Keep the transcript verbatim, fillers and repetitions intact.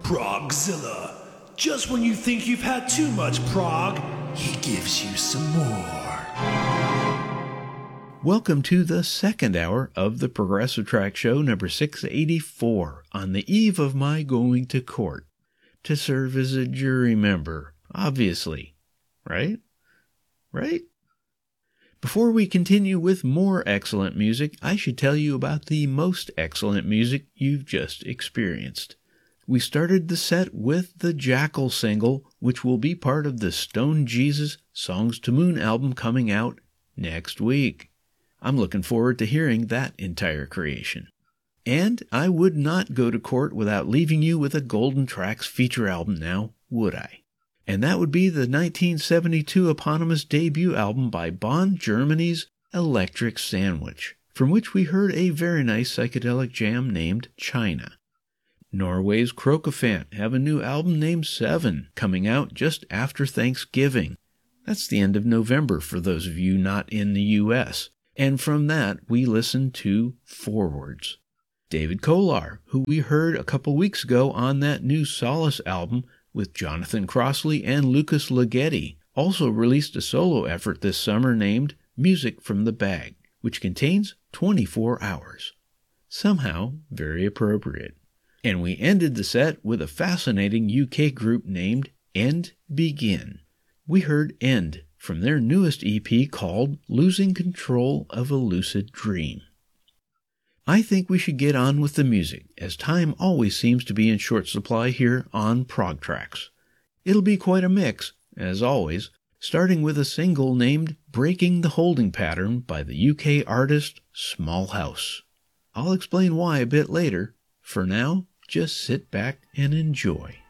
Progzilla. Just when you think you've had too much prog, he gives you some more. Welcome to the second hour of the Progressive Track Show number six eighty-four, on the eve of my going to court to serve as a jury member, obviously. Right? Right? Before we continue with more excellent music, I should tell you about the most excellent music you've just experienced. We started the set with the Jackal single, which will be part of the Stone Jesus Songs to Moon album coming out next week. I'm looking forward to hearing that entire creation. And I would not go to court without leaving you with a Golden Tracks feature album now, would I? And that would be the nineteen seventy-two eponymous debut album by Bonn Germany's Electric Sandwich, from which we heard a very nice psychedelic jam named China. Norway's Crocofant have a new album named Seven, coming out just after Thanksgiving. That's the end of November for those of you not in the U S. And from that, we listened to Forwards. David Kolar, who we heard a couple weeks ago on that new Solace album with Jonathan Crossley and Lucas Ligeti, also released a solo effort this summer named Music from the Bag, which contains twenty-four hours. Somehow very appropriate. And we ended the set with a fascinating U K group named End Begin. We heard End from their newest E P called Losing Control of a Lucid Dream. I think we should get on with the music, as time always seems to be in short supply here on Prog Tracks. It'll be quite a mix, as always, starting with a single named Breaking the Holding Pattern by the U K artist Small House. I'll explain why a bit later. For now, just sit back and enjoy.